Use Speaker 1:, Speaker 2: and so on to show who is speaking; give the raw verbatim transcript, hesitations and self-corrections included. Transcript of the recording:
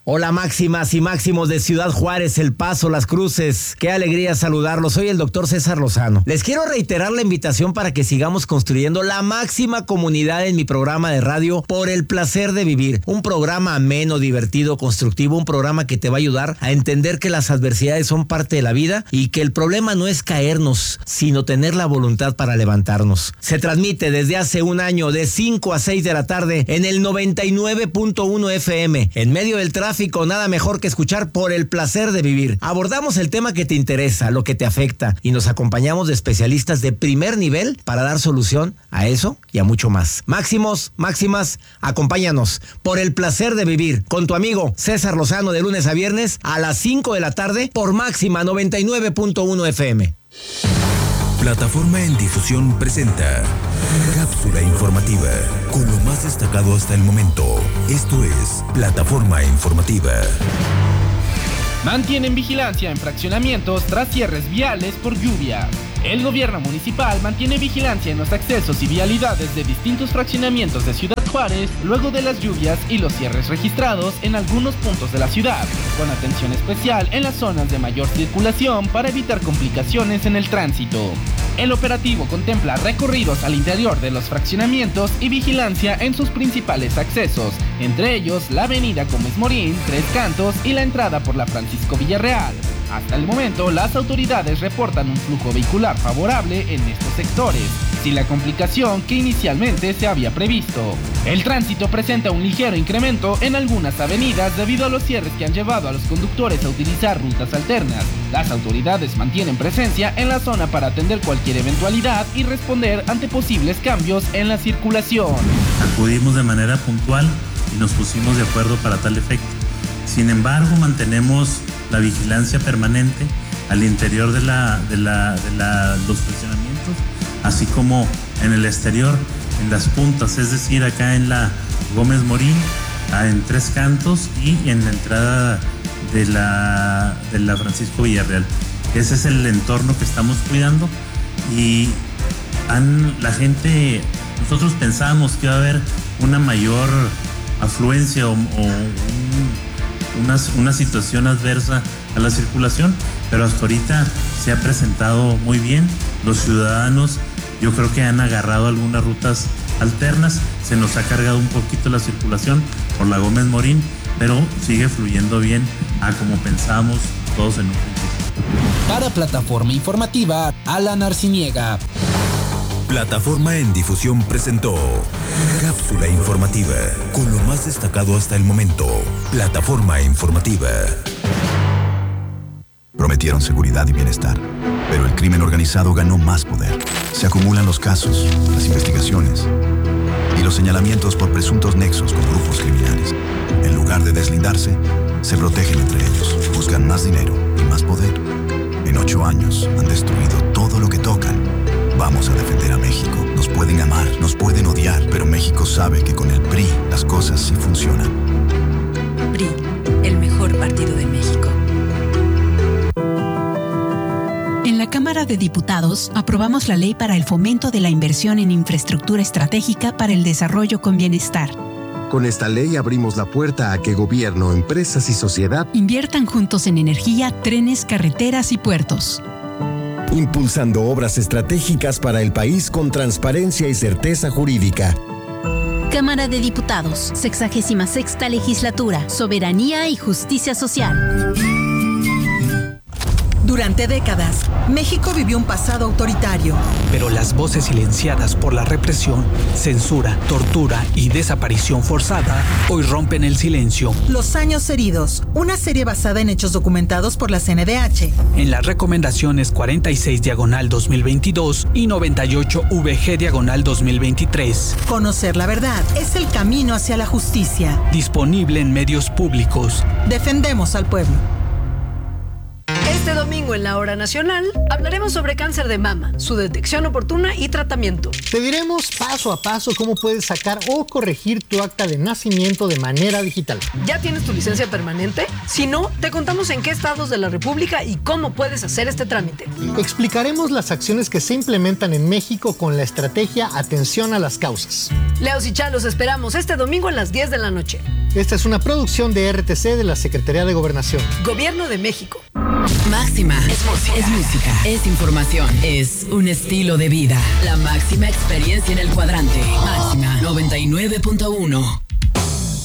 Speaker 1: Hola máximas y máximos de Ciudad Juárez, El Paso, Las Cruces. Qué alegría saludarlos. Soy el doctor César Lozano. Les quiero reiterar la invitación para que sigamos construyendo la máxima comunidad en mi programa de radio Por el Placer de Vivir. Un programa ameno, divertido, constructivo, un programa que te va a ayudar a entender que las adversidades son parte de la vida y que el problema no es caernos, sino tener la voluntad para levantarnos. Se transmite desde hace un año de cinco a seis de la tarde en el noventa y nueve punto uno F M. En medio del tráfico, nada mejor que escuchar Por el Placer de Vivir. Abordamos el tema que te interesa, lo que te afecta, y nos acompañamos de especialistas de primer nivel para dar solución a eso y a mucho más. Máximos, máximas, acompáñanos Por el Placer de Vivir con tu amigo César Lozano de lunes a viernes a las cinco de la tarde por Máxima noventa y nueve punto uno F M.
Speaker 2: Plataforma en Difusión presenta Cápsula Informativa, con lo más destacado hasta el momento. Esto es Plataforma Informativa.
Speaker 3: Mantienen vigilancia en fraccionamientos tras cierres viales por lluvia. El gobierno municipal mantiene vigilancia en los accesos y vialidades de distintos fraccionamientos de Ciudad Juárez luego de las lluvias y los cierres registrados en algunos puntos de la ciudad, con atención especial en las zonas de mayor circulación para evitar complicaciones en el tránsito. El operativo contempla recorridos al interior de los fraccionamientos y vigilancia en sus principales accesos, entre ellos la avenida Gómez Morín, Tres Cantos y la entrada por la Francisco Villarreal. Hasta el momento, las autoridades reportan un flujo vehicular favorable en estos sectores, sin la complicación que inicialmente se había previsto. El tránsito presenta un ligero incremento en algunas avenidas debido a los cierres que han llevado a los conductores a utilizar rutas alternas. Las autoridades mantienen presencia en la zona para atender cualquier eventualidad y responder ante posibles cambios en la circulación.
Speaker 4: Acudimos de manera puntual y nos pusimos de acuerdo para tal efecto. Sin embargo, mantenemos la vigilancia permanente al interior de, la, de, la, de la, los fraccionamientos, así como en el exterior, en las puntas, es decir, acá en la Gómez Morín, en Tres Cantos y en la entrada de la, de la Francisco Villarreal. Ese es el entorno que estamos cuidando y han, la gente, nosotros pensábamos que iba a haber una mayor afluencia o, o un, Una, una situación adversa a la circulación, pero hasta ahorita se ha presentado muy bien. Los ciudadanos, yo creo que han agarrado algunas rutas alternas, se nos ha cargado un poquito la circulación por la Gómez Morín, pero sigue fluyendo bien a como pensábamos todos en un principio.
Speaker 5: Para Plataforma Informativa, Alan Arciniega.
Speaker 2: Plataforma en Difusión presentó Cápsula Informativa, con lo más destacado hasta el momento. Plataforma Informativa.
Speaker 6: Prometieron seguridad y bienestar, pero el crimen organizado ganó más poder. Se acumulan los casos, las investigaciones y los señalamientos por presuntos nexos con grupos criminales. En lugar de deslindarse, se protegen entre ellos, buscan más dinero y más poder. En ocho años han destruido todo lo que tocan. Vamos a defender a México. Nos pueden amar, nos pueden odiar, pero México sabe que con el P R I las cosas sí funcionan.
Speaker 7: P R I, el mejor partido de México.
Speaker 8: En la Cámara de Diputados aprobamos la ley para el fomento de la inversión en infraestructura estratégica para el desarrollo con bienestar.
Speaker 9: Con esta ley abrimos la puerta a que gobierno, empresas y sociedad
Speaker 8: inviertan juntos en energía, trenes, carreteras y puertos,
Speaker 9: impulsando obras estratégicas para el país con transparencia y certeza jurídica.
Speaker 10: Cámara de Diputados, sexagésima sexta legislatura, soberanía y justicia social.
Speaker 11: Durante décadas, México vivió un pasado autoritario.
Speaker 12: Pero las voces silenciadas por la represión, censura, tortura y desaparición forzada hoy rompen el silencio.
Speaker 11: Los años heridos, una serie basada en hechos documentados por la C N D H.
Speaker 12: En las recomendaciones cuarenta y seis diagonal dos mil veintidós y noventa y ocho V G diagonal dos mil veintitrés.
Speaker 11: Conocer la verdad es el camino hacia la justicia.
Speaker 12: Disponible en medios públicos.
Speaker 11: Defendemos al pueblo.
Speaker 13: Este domingo en la Hora Nacional hablaremos sobre cáncer de mama, su detección oportuna y tratamiento.
Speaker 14: Te diremos paso a paso cómo puedes sacar o corregir tu acta de nacimiento de manera digital.
Speaker 13: ¿Ya tienes tu licencia permanente? Si no, te contamos en qué estados de la República y cómo puedes hacer este trámite.
Speaker 14: Explicaremos las acciones que se implementan en México con la estrategia Atención a las Causas.
Speaker 13: Leos y Chá, los esperamos este domingo a las diez de la noche.
Speaker 14: Esta es una producción de R T C de la Secretaría de Gobernación.
Speaker 13: Gobierno de México.
Speaker 15: Máxima es música. Es música, es información, es un estilo de vida. La máxima experiencia en el cuadrante. Máxima noventa y nueve punto uno.